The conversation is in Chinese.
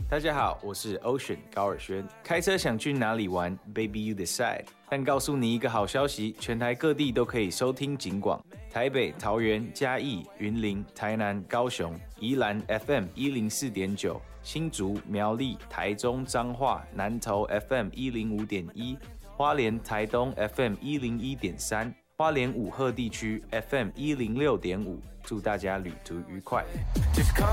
大家好，我是 Ocean 高尔轩。开车想去哪里玩 ？Baby you decide。但告诉你一个好消息，全台各地都可以收听警广。台北、桃园、嘉义、云林、台南、高雄、宜兰 FM 104.9，新竹、苗栗、台中、彰化、南投 FM 105.1，花莲、台东 FM 101.3，花莲五鹤地区 FM 106.5。祝大家旅途愉快。